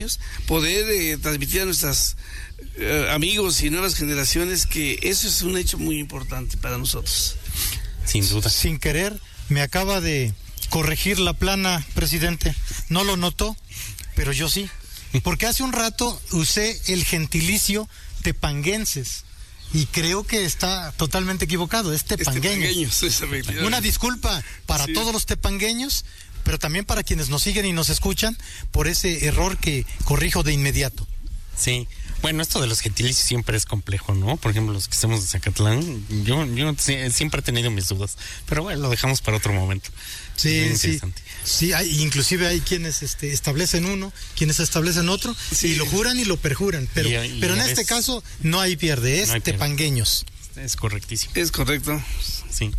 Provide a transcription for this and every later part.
poder transmitir a nuestros amigos y nuevas generaciones que eso es un hecho muy importante para nosotros. Sin duda. Sin querer, me acaba de corregir la plana, presidente. No lo notó, pero yo sí. Porque hace un rato usé el gentilicio tepanguenses. Y creo que está totalmente equivocado, es tepangueños. Una disculpa para todos los tepangueños, pero también para quienes nos siguen y nos escuchan por ese error que corrijo de inmediato. Sí, bueno, esto de los gentilicios siempre es complejo, ¿no? Por ejemplo, los que estamos de Zacatlán, yo siempre he tenido mis dudas, pero bueno, lo dejamos para otro momento. Sí, inclusive hay quienes establecen uno, quienes establecen otro, y lo juran y lo perjuran, pero en este caso no hay pierde, es tepangueños. Es correctísimo. Es correcto. Sí.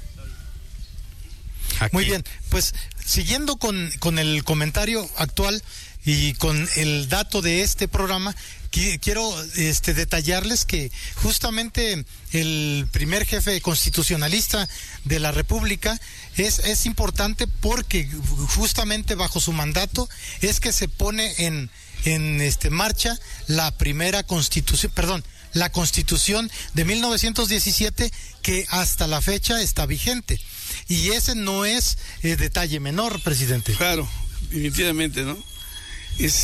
Muy bien, pues siguiendo con el comentario actual y con el dato de este programa, quiero detallarles que justamente el primer jefe constitucionalista de la República es importante porque justamente bajo su mandato es que se pone en marcha la primera constitución, la Constitución de 1917 que hasta la fecha está vigente. Y ese no es detalle menor, presidente. Claro, definitivamente, ¿no? Es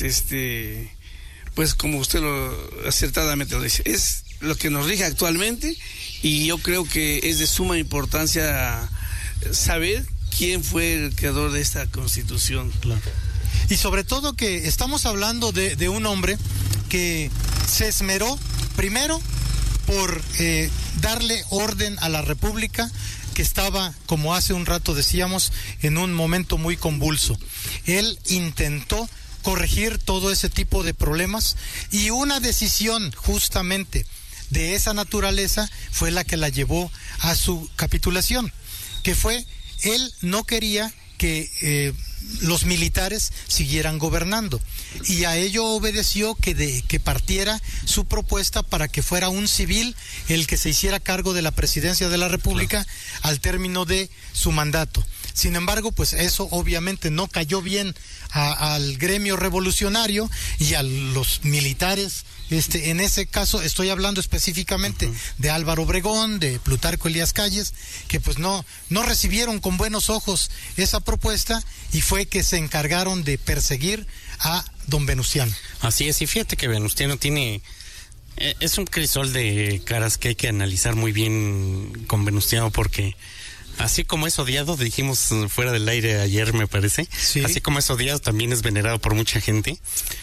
pues como usted lo acertadamente lo dice, es lo que nos rige actualmente y yo creo que es de suma importancia saber quién fue el creador de esta Constitución. Claro. Y sobre todo que estamos hablando de un hombre que se esmeró primero por darle orden a la República, que estaba, como hace un rato decíamos, en un momento muy convulso. Él intentó corregir todo ese tipo de problemas y una decisión justamente de esa naturaleza fue la que la llevó a su capitulación, que fue, él no quería que los militares siguieran gobernando y a ello obedeció que partiera su propuesta para que fuera un civil el que se hiciera cargo de la presidencia de la República al término de su mandato. Sin embargo, pues eso obviamente no cayó bien al gremio revolucionario y a los militares. En ese caso estoy hablando específicamente de Álvaro Obregón, de Plutarco Elías Calles, que pues no recibieron con buenos ojos esa propuesta y fue que se encargaron de perseguir a don Venustiano. Así es, y fíjate que Venustiano es un crisol de caras que hay que analizar muy bien con Venustiano, porque así como es odiado, dijimos fuera del aire ayer me parece, así como es odiado también es venerado por mucha gente.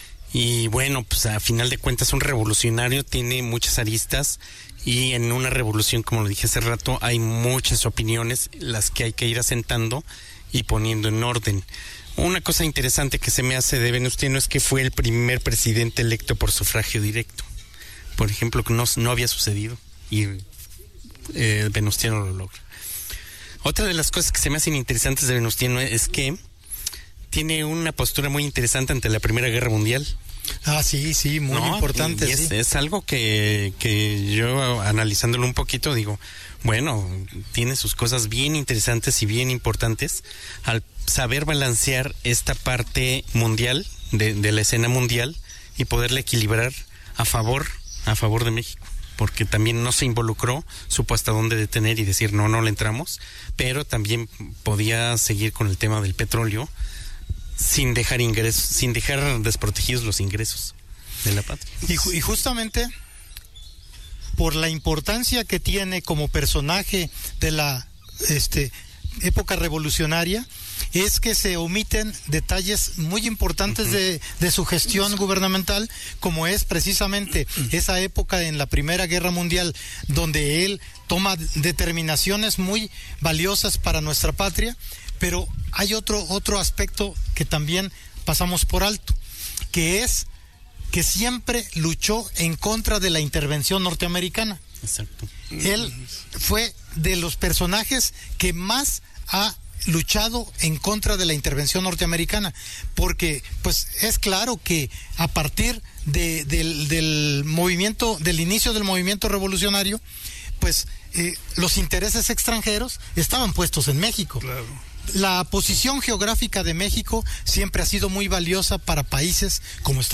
Y bueno, pues a final de cuentas un revolucionario tiene muchas aristas y en una revolución, como lo dije hace rato, hay muchas opiniones las que hay que ir asentando y poniendo en orden. Una cosa interesante que se me hace de Venustiano es que fue el primer presidente electo por sufragio directo. Por ejemplo, que no había sucedido y Venustiano lo logra. Otra de las cosas que se me hacen interesantes de Venustiano es que tiene una postura muy interesante ante la Primera Guerra Mundial. Ah, sí, muy importante. Es algo que yo, analizándolo un poquito, digo, bueno, tiene sus cosas bien interesantes y bien importantes al saber balancear esta parte mundial, de la escena mundial, y poderla equilibrar a favor de México. Porque también no se involucró, supo hasta dónde detener y decir no le entramos, pero también podía seguir con el tema del petróleo sin dejar desprotegidos los ingresos de la patria. Y justamente por la importancia que tiene como personaje de la época revolucionaria, es que se omiten detalles muy importantes de su gestión gubernamental, como es precisamente esa época en la Primera Guerra Mundial, donde él toma determinaciones muy valiosas para nuestra patria. Pero hay otro aspecto que también pasamos por alto, que es que siempre luchó en contra de la intervención norteamericana. Exacto. Él fue de los personajes que más ha luchado en contra de la intervención norteamericana, porque pues es claro que a partir del inicio del movimiento revolucionario, pues los intereses extranjeros estaban puestos en México. Claro. la posición geográfica de México siempre ha sido muy valiosa para países como Estados